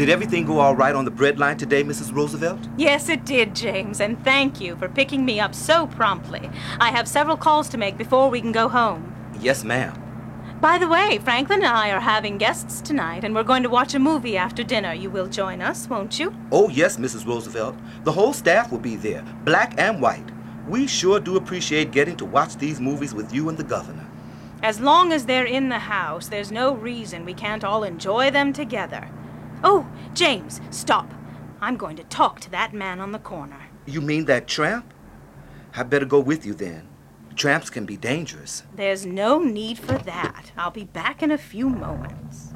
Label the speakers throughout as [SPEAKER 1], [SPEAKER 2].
[SPEAKER 1] Did everything go all right on the bread line today, Mrs. Roosevelt?
[SPEAKER 2] Yes, it did, James, and thank you for picking me up so promptly. I have several calls to make before we can go home.
[SPEAKER 1] Yes, ma'am.
[SPEAKER 2] By the way, Franklin and I are having guests tonight, and we're going to watch a movie after dinner. You will join us, won't you?
[SPEAKER 1] Oh, yes, Mrs. Roosevelt. The whole staff will be there, black and white. We sure do appreciate getting to watch these movies with you and the governor.
[SPEAKER 2] As long as they're in the house, there's no reason we can't all enjoy them together. Oh, James, stop. I'm going to talk to that man on the corner.
[SPEAKER 1] You mean that tramp? I'd better go with you then. Tramps can be dangerous.
[SPEAKER 2] There's no need for that. I'll be back in a few moments.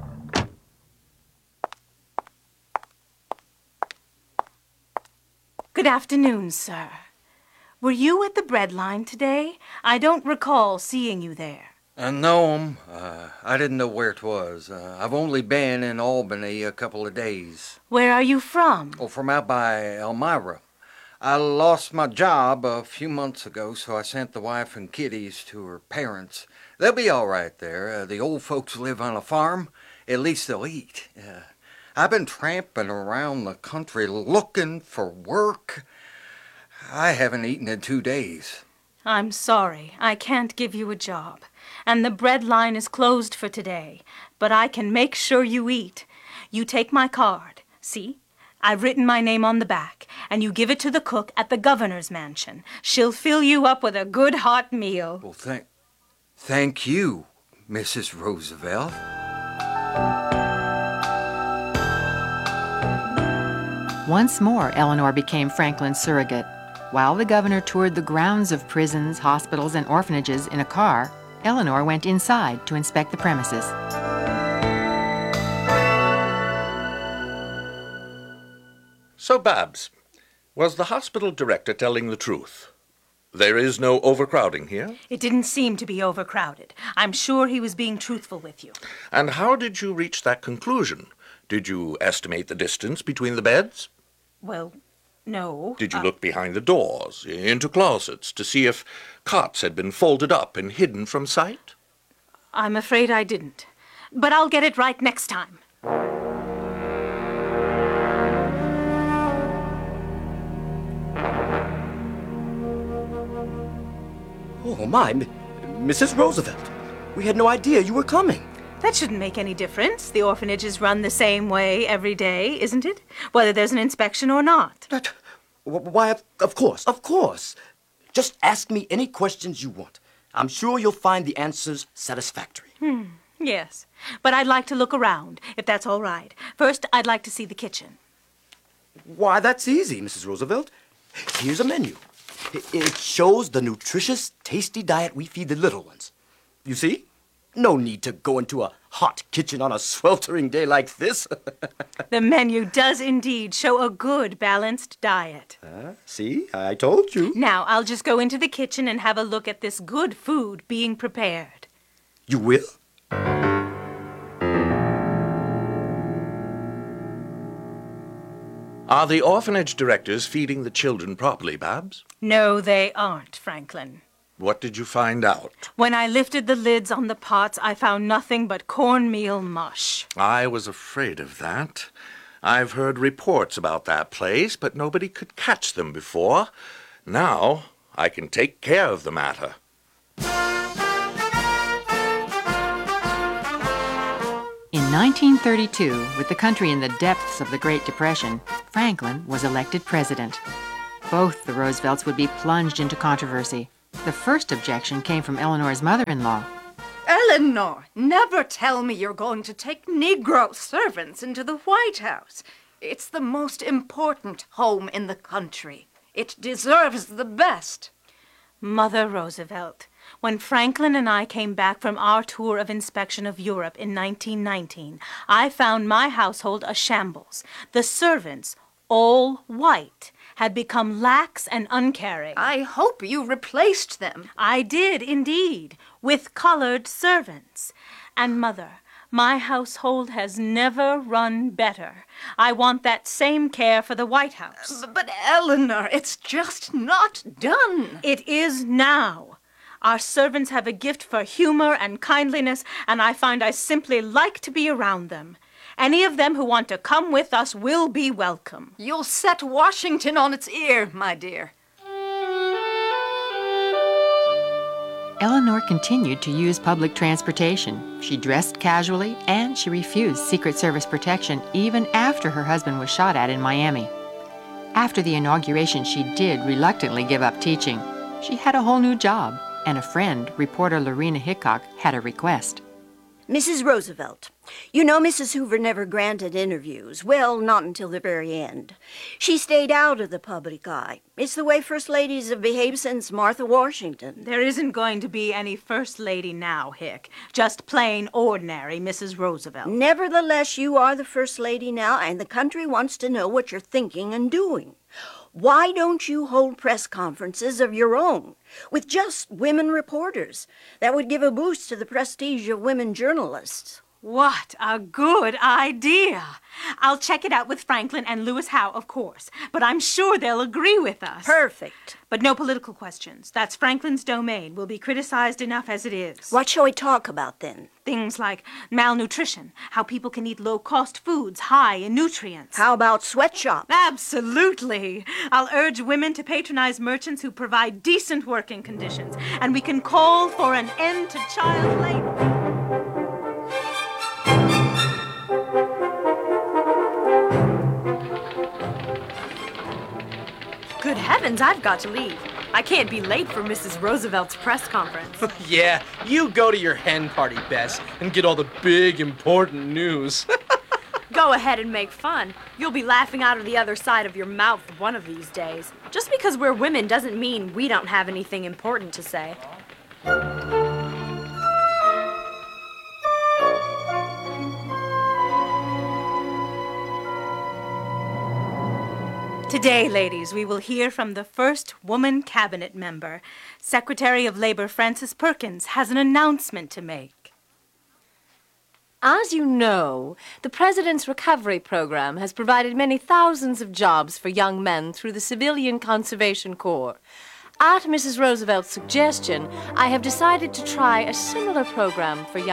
[SPEAKER 2] Good afternoon, sir. Were you at the bread line today? I don't recall seeing you there.
[SPEAKER 3] No, I didn't know where it was. I've only been in Albany a couple of days.
[SPEAKER 2] Where are you from?
[SPEAKER 3] Oh, from out by Elmira. I lost my job a few months ago, so I sent the wife and kiddies to her parents. They'll be all right there. The old folks live on a farm. At least they'll eat. I've been tramping around the country looking for work. I haven't eaten in 2 days.
[SPEAKER 2] I'm sorry. I can't give you a job. And the bread line is closed for today. But I can make sure you eat. You take my card. See? I've written my name on the back, and you give it to the cook at the governor's mansion. She'll fill you up with a good hot meal.
[SPEAKER 3] Well, thank you, Mrs. Roosevelt.
[SPEAKER 4] Once more, Eleanor became Franklin's surrogate. While the governor toured the grounds of prisons, hospitals, and orphanages in a car, Eleanor went inside to inspect the premises.
[SPEAKER 5] So, Babs, was the hospital director telling the truth? There is no overcrowding here?
[SPEAKER 2] It didn't seem to be overcrowded. I'm sure he was being truthful with you.
[SPEAKER 5] And how did you reach that conclusion? Did you estimate the distance between the beds?
[SPEAKER 2] Well, no.
[SPEAKER 5] Did you look behind the doors, into closets, to see if cots had been folded up and hidden from sight?
[SPEAKER 2] I'm afraid I didn't. But I'll get it right next time.
[SPEAKER 6] Oh, my, Mrs. Roosevelt. We had no idea you were coming.
[SPEAKER 2] That shouldn't make any difference. The orphanage is run the same way every day, isn't it? Whether there's an inspection or not.
[SPEAKER 6] Why, of course. Just ask me any questions you want. I'm sure you'll find the answers satisfactory.
[SPEAKER 2] Yes. But I'd like to look around, if that's all right. First, I'd like to see the kitchen.
[SPEAKER 6] Why, that's easy, Mrs. Roosevelt. Here's a menu. It shows the nutritious, tasty diet we feed the little ones. You see? No need to go into a hot kitchen on a sweltering day like this.
[SPEAKER 2] The menu does indeed show a good, balanced diet.
[SPEAKER 6] See? I told you.
[SPEAKER 2] Now, I'll just go into the kitchen and have a look at this good food being prepared.
[SPEAKER 6] You will?
[SPEAKER 5] Are the orphanage directors feeding the children properly, Babs?
[SPEAKER 2] No, they aren't, Franklin.
[SPEAKER 5] What did you find out?
[SPEAKER 2] When I lifted the lids on the pots, I found nothing but cornmeal mush.
[SPEAKER 5] I was afraid of that. I've heard reports about that place, but nobody could catch them before. Now I can take care of the matter.
[SPEAKER 4] In 1932, with the country in the depths of the Great Depression, Franklin was elected president. Both the Roosevelts would be plunged into controversy. The first objection came from Eleanor's mother-in-law.
[SPEAKER 7] Eleanor, never tell me you're going to take Negro servants into the White House. It's the most important home in the country. It deserves the best.
[SPEAKER 2] Mother Roosevelt, when Franklin and I came back from our tour of inspection of Europe in 1919, I found my household a shambles. The servants, all white, had become lax and uncaring.
[SPEAKER 7] I hope you replaced them.
[SPEAKER 2] I did, indeed, with colored servants. And, Mother, my household has never run better. I want that same care for the White House.
[SPEAKER 7] But, Eleanor, it's just not done.
[SPEAKER 2] It is now. Our servants have a gift for humor and kindliness, and I find I simply like to be around them. Any of them who want to come with us will be welcome.
[SPEAKER 7] You'll set Washington on its ear, my dear.
[SPEAKER 4] Eleanor continued to use public transportation. She dressed casually, and she refused Secret Service protection even after her husband was shot at in Miami. After the inauguration, she did reluctantly give up teaching. She had a whole new job, and a friend, reporter Lorena Hickok, had a request.
[SPEAKER 8] Mrs. Roosevelt, you know Mrs. Hoover never granted interviews. Well, not until the very end. She stayed out of the public eye. It's the way First Ladies have behaved since Martha Washington.
[SPEAKER 2] There isn't going to be any First Lady now, Hick. Just plain, ordinary Mrs. Roosevelt.
[SPEAKER 8] Nevertheless, you are the First Lady now, and the country wants to know what you're thinking and doing. Why don't you hold press conferences of your own with just women reporters? That would give a boost to the prestige of women journalists.
[SPEAKER 2] What a good idea! I'll check it out with Franklin and Lewis Howe, of course, but I'm sure they'll agree with us.
[SPEAKER 8] Perfect.
[SPEAKER 2] But no political questions. That's Franklin's domain. We'll be criticized enough as it is.
[SPEAKER 8] What shall we talk about then?
[SPEAKER 2] Things like malnutrition, how people can eat low-cost foods high in nutrients.
[SPEAKER 8] How about sweatshops?
[SPEAKER 2] Absolutely. I'll urge women to patronize merchants who provide decent working conditions, and we can call for an end to child labor.
[SPEAKER 9] Good heavens, I've got to leave. I can't be late for Mrs. Roosevelt's press conference.
[SPEAKER 10] Yeah, you go to your hen party, Bess, and get all the big, important news.
[SPEAKER 9] Go ahead and make fun. You'll be laughing out of the other side of your mouth one of these days. Just because we're women doesn't mean we don't have anything important to say.
[SPEAKER 2] Today, ladies, we will hear from the first woman cabinet member. Secretary of Labor Frances Perkins has an announcement to make.
[SPEAKER 11] As you know, the President's Recovery Program has provided many thousands of jobs for young men through the Civilian Conservation Corps. At Mrs. Roosevelt's suggestion, I have decided to try a similar program for young